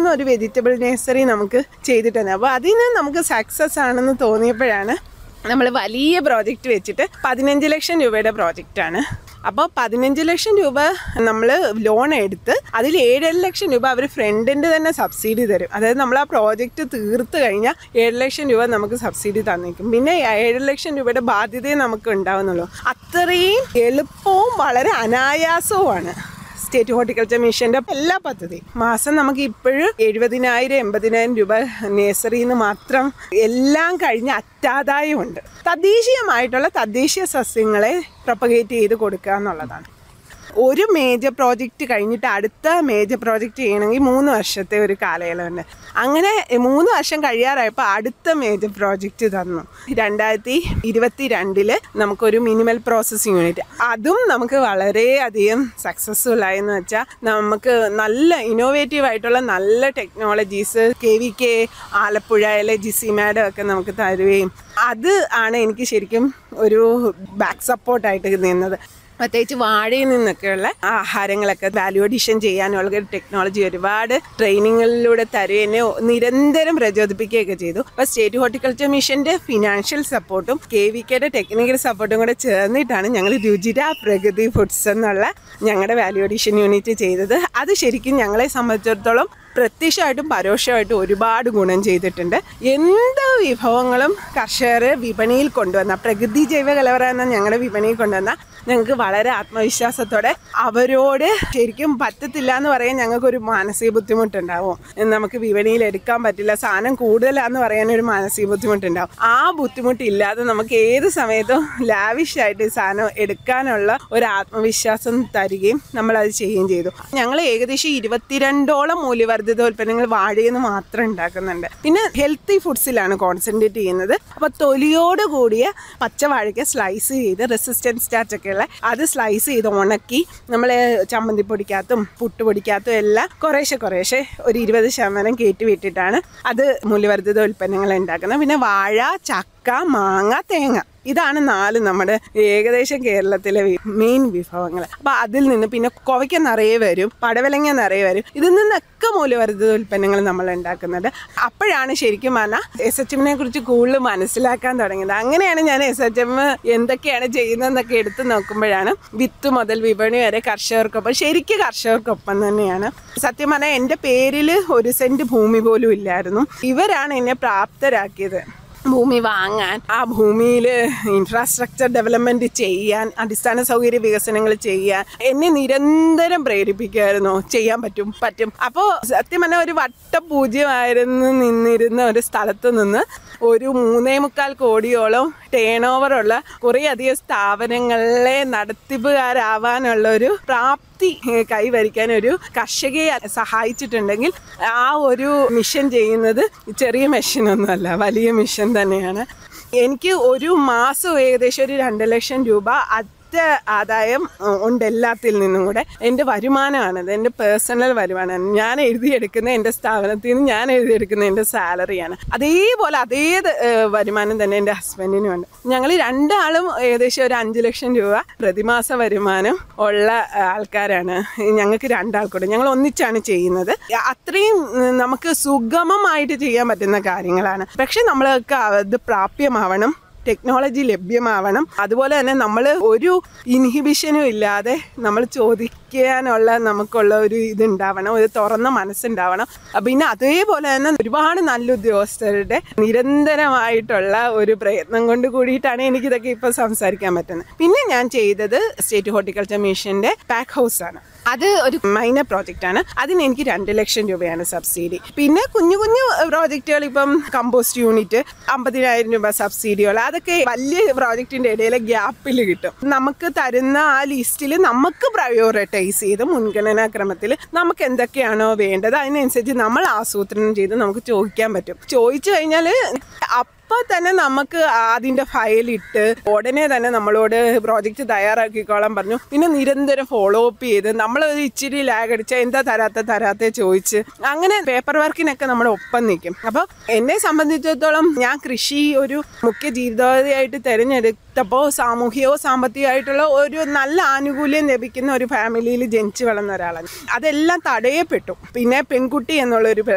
പറ്റുന്ന ഒരു vegetable nursery നമുക്ക് ചെയ്തിട്ടുണ്ട്. അപ്പോൾ അതിന് നമുക്ക് സക്സസ് ആണെന്ന് തോന്നിയപ്പോഴാണ് നമ്മൾ വലിയ പ്രോജക്റ്റ് വെച്ചിട്ട് 15 ലക്ഷം രൂപയുടെ പ്രോജക്റ്റാണ്. അപ്പോൾ 15 ലക്ഷം രൂപ നമ്മൾ ലോൺ എടുത്ത് അതിൽ 7 ലക്ഷം രൂപ അവർ ഫ്രണ്ടിൻ്റെ തന്നെ സബ്സിഡി തരും. അതായത് നമ്മൾ ആ പ്രോജക്റ്റ് തീർത്ത് കഴിഞ്ഞാൽ 7 ലക്ഷം രൂപ നമുക്ക് സബ്സിഡി തന്നേക്കും. പിന്നെ 7 ലക്ഷം രൂപയുടെ ബാധ്യതയെ നമുക്ക് ഉണ്ടാവുന്നുള്ളൂ. അത്രയും എളുപ്പവും വളരെ അനായാസവുമാണ് സ്റ്റേറ്റ് ഹോർട്ടിക്കൾച്ചർ മിഷൻ്റെ എല്ലാ പദ്ധതിയും. മാസം നമുക്ക് ഇപ്പോഴും 70,000-80,000 രൂപ നേഴ്സറിയിൽ നിന്ന് മാത്രം എല്ലാം കഴിഞ്ഞ് അറ്റാദായമുണ്ട്. തദ്ദേശീയമായിട്ടുള്ള തദ്ദേശീയ സസ്യങ്ങളെ പ്രൊപ്പഗേറ്റ് ചെയ്ത് കൊടുക്കുക എന്നുള്ളതാണ്. ഒരു മേജർ പ്രോജക്റ്റ് കഴിഞ്ഞിട്ട് അടുത്ത മേജർ പ്രോജക്റ്റ് ചെയ്യണമെങ്കിൽ 3 വർഷത്തെ ഒരു കാലയളവുണ്ട്. അങ്ങനെ 3 വർഷം കഴിയാറായപ്പോൾ അടുത്ത മേജർ പ്രോജക്റ്റ് തന്നു. 2022 നമുക്കൊരു മിനിമൽ പ്രോസസ്സിംഗ് യൂണിറ്റ്. അതും നമുക്ക് വളരെയധികം സക്സസ്ഫുൾ ആയെന്ന് വെച്ചാൽ നമുക്ക് നല്ല ഇന്നോവേറ്റീവ് ആയിട്ടുള്ള നല്ല ടെക്നോളജീസ് KVK ആലപ്പുഴയിലെ ജിസി മാഡം ഒക്കെ നമുക്ക് തരുകയും അത് ആണ് എനിക്ക് ശരിക്കും ഒരു ബാക്ക് സപ്പോർട്ടായിട്ട് നിന്നത്. പ്രത്യേകിച്ച് വാഴയിൽ നിന്നൊക്കെയുള്ള ആഹാരങ്ങളൊക്കെ വാല്യൂ അഡീഷൻ ചെയ്യാനുള്ള ടെക്നോളജി ഒരുപാട് ട്രെയിനിങ്ങിലൂടെ തരുകയും എന്നെ നിരന്തരം പ്രചോദിപ്പിക്കുകയൊക്കെ ചെയ്തു. അപ്പോൾ സ്റ്റേറ്റ് ഹോർട്ടിക്കൾച്ചർ മിഷൻ്റെ ഫിനാൻഷ്യൽ സപ്പോർട്ടും KVKയുടെ ടെക്നിക്കൽ സപ്പോർട്ടും കൂടെ ചേർന്നിട്ടാണ് ഞങ്ങൾ രുചിര പ്രകൃതി ഫുഡ്സ് എന്നുള്ള ഞങ്ങളുടെ വാല്യൂ അഡീഷൻ യൂണിറ്റ് ചെയ്തത്. അത് ശരിക്കും ഞങ്ങളെ സംബന്ധിച്ചിടത്തോളം പ്രത്യക്ഷമായിട്ടും പരോക്ഷമായിട്ടും ഒരുപാട് ഗുണം ചെയ്തിട്ടുണ്ട്. എന്ത് വിഭവങ്ങളും കർഷകർ വിപണിയിൽ കൊണ്ടുവന്ന പ്രകൃതി ജൈവ കലവറ എന്ന ഞങ്ങളുടെ വിപണിയിൽ കൊണ്ടുവന്ന ഞങ്ങൾക്ക് വളരെ ആത്മവിശ്വാസത്തോടെ അവരോട് ശരിക്കും പറ്റത്തില്ല എന്ന് പറയാൻ ഞങ്ങൾക്കൊരു മാനസിക ബുദ്ധിമുട്ടുണ്ടാവും. നമുക്ക് വിപണിയിൽ എടുക്കാൻ പറ്റില്ല, സാധനം കൂടുതലാന്ന് പറയാനൊരു മാനസിക ബുദ്ധിമുട്ടുണ്ടാവും. ആ ബുദ്ധിമുട്ടില്ലാതെ നമുക്ക് ഏത് സമയത്തും ലാവിഷായിട്ട് ഈ സാധനം എടുക്കാനുള്ള ഒരു ആത്മവിശ്വാസം തരികയും നമ്മളത് ചെയ്യുകയും ചെയ്തു. ഞങ്ങൾ ഏകദേശം 22ഓളം മൂല്യവർദ്ധിതോൽപ്പന്നങ്ങൾ വാഴയിൽ നിന്ന് മാത്രം ഉണ്ടാക്കുന്നുണ്ട്. പിന്നെ ഹെൽത്തി ഫുഡ്സിലാണ് കോൺസെൻട്രേറ്റ് ചെയ്യുന്നത്. അപ്പോൾ തൊലിയോട് കൂടിയ പച്ചവാഴയ്ക്ക് സ്ലൈസ് ചെയ്ത് റെസിസ്റ്റൻസ് സ്റ്റാർച്ചൊക്കെ അത് സ്ലൈസ് ചെയ്ത് ഉണക്കി നമ്മൾ ചമ്മന്തിപ്പൊടിക്കകത്തും പുട്ടുപൊടിക്കകത്തും എല്ലാം കുറേശ്ശെ ഒരു 20% കയറ്റി വിട്ടിട്ടാണ് അത് മൂല്യവർദ്ധിത ഉൽപ്പന്നങ്ങൾ ഉണ്ടാക്കുന്നത്. പിന്നെ വാഴ, ചക്ക, മാങ്ങ, തേങ്ങ, ഇതാണ് 4 നമ്മുടെ ഏകദേശം കേരളത്തിലെ മെയിൻ വിഭവങ്ങൾ. അപ്പോൾ അതിൽ നിന്ന് പിന്നെ കോവയ്ക്ക നിറയെ വരും, പടവലങ്ങ നിറയെ വരും. ഇതിൽ നിന്നൊക്കെ മൂല്യവർദ്ധിത ഉൽപ്പന്നങ്ങൾ നമ്മൾ ഉണ്ടാക്കുന്നുണ്ട്. അപ്പോഴാണ് ശരിക്കും പറഞ്ഞാൽ SHMനെ കുറിച്ച് കൂടുതൽ മനസ്സിലാക്കാൻ തുടങ്ങിയത്. അങ്ങനെയാണ് ഞാൻ SHM എന്തൊക്കെയാണ് ചെയ്യുന്നതെന്നൊക്കെ എടുത്ത് നോക്കുമ്പോഴാണ് വിത്ത് മുതൽ വിപണി വരെ കർഷകർക്കൊപ്പം, ശരിക്കും കർഷകർക്കൊപ്പം തന്നെയാണ്. സത്യം പറഞ്ഞാൽ എൻ്റെ പേരിൽ 1 സെൻറ്റ് ഭൂമി പോലും ഇല്ലായിരുന്നു. ഇവരാണ് എന്നെ പ്രാപ്തരാക്കിയത് ഭൂമി വാങ്ങാൻ, ആ ഭൂമിയിൽ ഇൻഫ്രാസ്ട്രക്ചർ ഡെവലപ്മെൻറ്റ് ചെയ്യാൻ, അടിസ്ഥാന സൗകര്യ വികസനങ്ങൾ ചെയ്യാൻ എന്നെ നിരന്തരം പ്രേരിപ്പിക്കുമായിരുന്നു. ചെയ്യാൻ പറ്റും. അപ്പോൾ സത്യം പറഞ്ഞാൽ ഒരു വട്ടപൂജ്യമായിരുന്നു നിന്നിരുന്ന ഒരു സ്ഥലത്ത് നിന്ന് ഒരു 3.25 കോടിയോളം ടേൺ ഓവറുള്ള കുറേയധികം സ്ഥാപനങ്ങളെ നടത്തിപ്പുകാരാവാനുള്ള ഒരു പ്രാപ്തി കൈവരിക്കാൻ ഒരു കർഷകയെ സഹായിച്ചിട്ടുണ്ടെങ്കിൽ ആ ഒരു മിഷൻ ചെയ്യുന്നത് ചെറിയ മെഷീനൊന്നുമല്ല, വലിയ മിഷൻ തന്നെയാണ്. എനിക്ക് ഒരു മാസം ഏകദേശം ഒരു 2 ലക്ഷം രൂപ ആദായം ഉണ്ട് എല്ലാത്തിൽ നിന്നും കൂടെ. എൻ്റെ വരുമാനമാണത്, എൻ്റെ പേഴ്സണൽ വരുമാനമാണ്. ഞാൻ എഴുതിയെടുക്കുന്ന എൻ്റെ സ്ഥാപനത്തിൽ നിന്ന് ഞാൻ എഴുതിയെടുക്കുന്ന എൻ്റെ സാലറിയാണ്. അതേപോലെ അതേ വരുമാനം തന്നെ എൻ്റെ ഹസ്ബൻഡിനുമുണ്ട്. ഞങ്ങൾ 2 ആളും ഏകദേശം ഒരു 5 ലക്ഷം രൂപ പ്രതിമാസ വരുമാനം ഉള്ള ആൾക്കാരാണ്. ഞങ്ങൾക്ക് 2 ആൾക്കൂടെ ഞങ്ങൾ ഒന്നിച്ചാണ് ചെയ്യുന്നത്. അത്രയും നമുക്ക് സുഗമമായിട്ട് ചെയ്യാൻ പറ്റുന്ന കാര്യങ്ങളാണ്. പക്ഷെ നമ്മൾക്ക് അത് പ്രാപ്യമാവണം, ടെക്നോളജി ലഭ്യമാവണം. അതുപോലെ തന്നെ നമ്മൾ ഒരു ഇൻഹിബിഷനും ഇല്ലാതെ നമ്മൾ ചോദിക്കാനുള്ള നമുക്കുള്ള ഒരു ഇതുണ്ടാവണം, ഒരു തുറന്ന മനസ്സുണ്ടാവണം. പിന്നെ അതേപോലെ തന്നെ ഒരുപാട് നല്ല ഉദ്യോഗസ്ഥരുടെ നിരന്തരമായിട്ടുള്ള ഒരു പ്രയത്നം കൊണ്ട് കൂടിയിട്ടാണ് എനിക്കിതൊക്കെ ഇപ്പോൾ സംസാരിക്കാൻ പറ്റുന്നത്. പിന്നെ ഞാൻ ചെയ്തത് സ്റ്റേറ്റ് ഹോർട്ടിക്കൾച്ചർ മിഷൻ്റെ പാക്ക് ഹൗസാണ്. അത് ഒരു മൈനർ പ്രോജക്റ്റാണ്. അതിന് എനിക്ക് 2 ലക്ഷം രൂപയാണ് സബ്സിഡി. പിന്നെ കുഞ്ഞു പ്രോജക്റ്റുകൾ, ഇപ്പം കമ്പോസ്റ്റ് യൂണിറ്റ് 50,000 രൂപ സബ്സിഡികൾ, അതൊക്കെ വലിയ പ്രോജക്റ്റിൻ്റെ ഇടയിലെ ഗ്യാപ്പിൽ കിട്ടും. നമുക്ക് തരുന്ന ആ ലിസ്റ്റിൽ നമുക്ക് പ്രയോറിറ്റൈസ് ചെയ്ത് മുൻഗണനാക്രമത്തിൽ നമുക്ക് എന്തൊക്കെയാണോ വേണ്ടത് അതിനനുസരിച്ച് നമ്മൾ ആസൂത്രണം ചെയ്ത് നമുക്ക് ചോദിക്കാൻ പറ്റും. ചോദിച്ചു കഴിഞ്ഞാൽ അപ്പോൾ തന്നെ നമുക്ക് അതിൻ്റെ ഫയലിട്ട് ഉടനെ തന്നെ നമ്മളോട് പ്രോജക്റ്റ് തയ്യാറാക്കിക്കോളാൻ പറഞ്ഞു. പിന്നെ നിരന്തരം ഫോളോ അപ്പ് ചെയ്ത് നമ്മൾ ഇച്ചിരി ലാഗ് അടിച്ചാൽ എന്താ തരാത്ത ചോദിച്ച് അങ്ങനെ പേപ്പർ വർക്കിനൊക്കെ നമ്മുടെ ഒപ്പം നിൽക്കും. അപ്പോൾ എന്നെ സംബന്ധിച്ചിടത്തോളം ഞാൻ കൃഷി ഒരു മുഖ്യ ജീവിതോപാധിയായിട്ട് തിരഞ്ഞെടുത്തപ്പോൾ സാമൂഹികവും സാമ്പത്തികമായിട്ടുള്ള ഒരു നല്ല ആനുകൂല്യം ലഭിക്കുന്ന ഒരു ഫാമിലിയിൽ ജനിച്ചു വളർന്ന ഒരാളാണ്. അതെല്ലാം തടയപ്പെട്ടു. പിന്നെ പെൺകുട്ടി എന്നുള്ളൊരു